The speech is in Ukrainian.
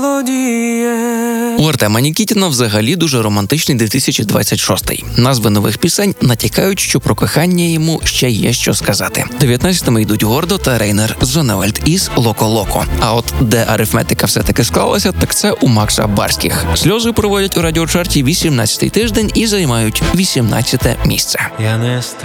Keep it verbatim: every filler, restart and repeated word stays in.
У Артема Нікітіна взагалі дуже романтичний дві тисячі двадцять шостий. Назви нових пісень натякають, що про кохання йому ще є що сказати. дев'ятнадцятими йдуть Гордо та Рейнер Зоневельд із Локо Локо. А от де арифметика все-таки склалася, так це у Макса Барських. Сльози проводять у радіочарті вісімнадцятий тиждень і займають вісімнадцяте місце. Я не